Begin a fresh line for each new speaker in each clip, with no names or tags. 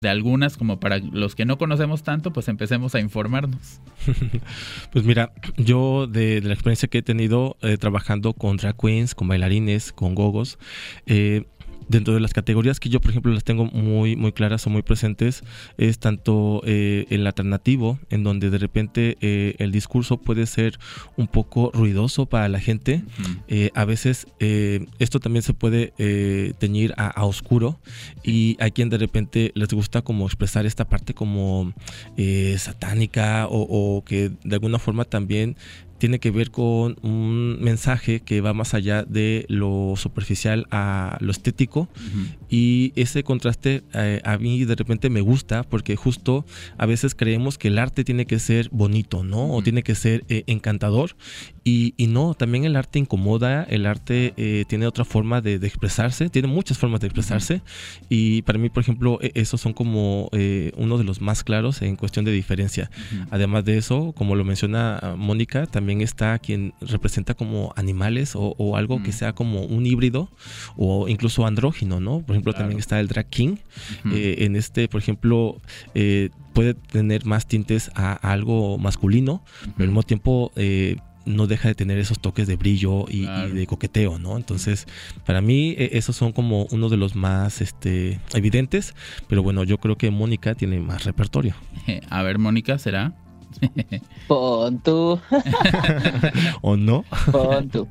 de algunas, como para los que no conocemos tanto, pues empecemos a informarnos.
Pues mira, yo de la experiencia que he tenido trabajando con drag queens, con bailarines, con gogos, dentro de las categorías que yo, por ejemplo, las tengo muy, muy claras o muy presentes, es tanto el alternativo, en donde de repente el discurso puede ser un poco ruidoso para la gente. A veces esto también se puede teñir a oscuro, y hay quien de repente les gusta como expresar esta parte como satánica, o que de alguna forma también tiene que ver con un mensaje que va más allá de lo superficial a lo estético. Y ese contraste a mí de repente me gusta, porque justo a veces creemos que el arte tiene que ser bonito, ¿no? O tiene que ser encantador, y no, también el arte incomoda, el arte tiene otra forma de expresarse, tiene muchas formas de expresarse, y para mí, por ejemplo, esos son como uno de los más claros en cuestión de diferencia. Además de eso, como lo menciona Mónica, también está quien representa como animales o algo que sea como un híbrido o incluso andrógino, ¿no? Por ejemplo, también está el drag king. En este, por ejemplo, puede tener más tintes a algo masculino, pero al mismo tiempo no deja de tener esos toques de brillo y de coqueteo, ¿no? Entonces, para mí, esos son como uno de los más evidentes, pero bueno, yo creo que Mónica tiene más repertorio.
A ver, Mónica, ¿será?
Pon tú.
¿O no?
Pon tú.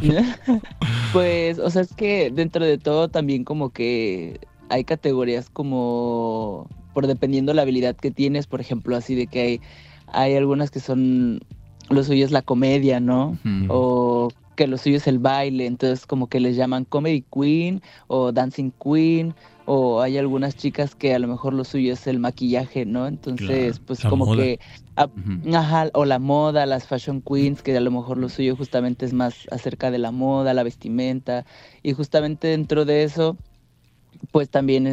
Pues, o sea, es que dentro de todo también como que hay categorías como por dependiendo la habilidad que tienes, por ejemplo, así de que hay algunas que son, lo suyo es la comedia, ¿no? O que lo suyo es el baile, entonces como que les llaman comedy queen o dancing queen, o hay algunas chicas que a lo mejor lo suyo es el maquillaje, ¿no? Entonces, pues
la
como
moda.
que, ajá, o la moda, las fashion queens, que a lo mejor lo suyo justamente es más acerca de la moda, la vestimenta, y justamente dentro de eso, pues también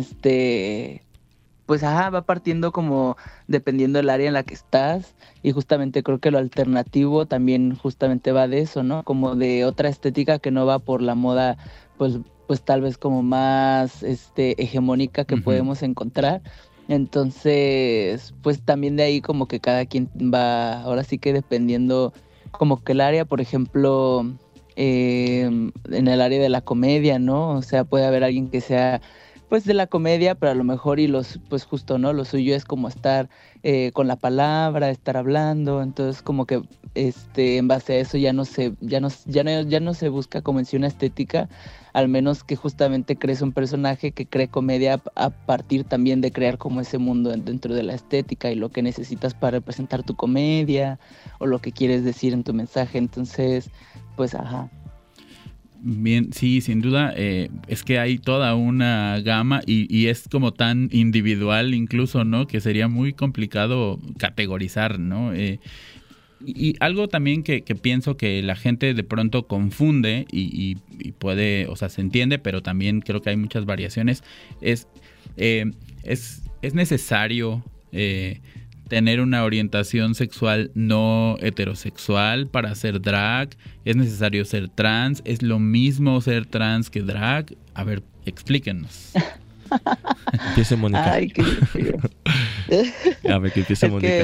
pues ajá, va partiendo como dependiendo del área en la que estás, y justamente creo que lo alternativo también justamente va de eso, ¿no? Como de otra estética que no va por la moda, pues tal vez como más hegemónica que podemos encontrar. Entonces, pues también de ahí como que cada quien va, ahora sí que dependiendo como que el área, por ejemplo, en el área de la comedia, ¿no? O sea, puede haber alguien que sea pues de la comedia, pero a lo mejor pues justo, ¿no? Lo suyo es como estar con la palabra, estar hablando, entonces como que en base a eso ya no se busca como en sí una estética, al menos que justamente crees un personaje que cree comedia a partir también de crear como ese mundo dentro de la estética y lo que necesitas para representar tu comedia o lo que quieres decir en tu mensaje, entonces, pues ajá.
Bien, sí, sin duda, es que hay toda una gama y es como tan individual incluso, ¿no? Que sería muy complicado categorizar, ¿no? Y algo también que pienso que la gente de pronto confunde y puede, o sea, se entiende, pero también creo que hay muchas variaciones, es necesario tener una orientación sexual no heterosexual para ser drag, es necesario ser trans, es lo mismo ser trans que drag. A ver, explíquenos.
Empiece Mónica.
Ay, qué feo.
A ver, que empiece Mónica.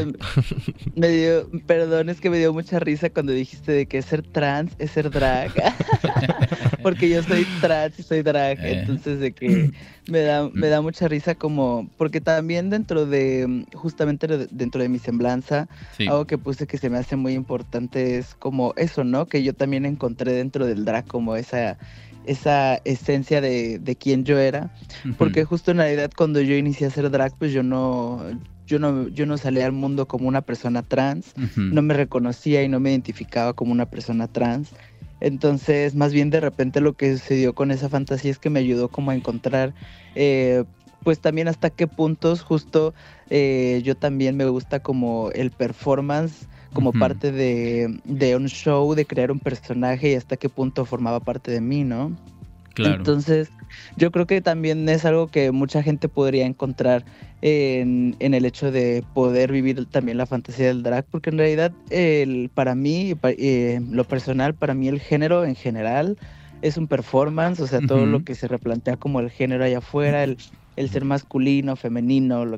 Es que me dio mucha risa cuando dijiste de que ser trans es ser drag. Porque yo soy trans y soy drag. Entonces de que me da mucha risa como, porque también justamente dentro de mi semblanza, sí, algo que puse que se me hace muy importante es como eso, ¿no? Que yo también encontré dentro del drag como esa esencia de quién yo era, porque justo en realidad cuando yo inicié a hacer drag, pues yo no salía al mundo como una persona trans, no me reconocía y no me identificaba como una persona trans. Entonces, más bien de repente lo que sucedió con esa fantasía es que me ayudó como a encontrar, pues también hasta qué puntos justo yo también me gusta como el performance, como parte de un show, de crear un personaje y hasta qué punto formaba parte de mí, ¿no? Claro. Entonces, yo creo que también es algo que mucha gente podría encontrar en el hecho de poder vivir también la fantasía del drag, porque en realidad para mí, lo personal, para mí el género en general es un performance, o sea, todo lo que se replantea como el género allá afuera, el ser masculino, femenino, lo